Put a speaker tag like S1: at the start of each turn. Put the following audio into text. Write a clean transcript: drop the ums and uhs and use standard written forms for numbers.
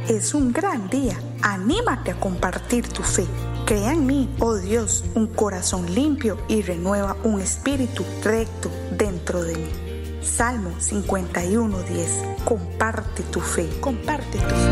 S1: es un gran día. Anímate a compartir tu fe. Crea en mí, oh Dios, un corazón limpio y renueva un espíritu recto dentro de mí. Salmo 51:10. Comparte tu fe. Comparte tu fe.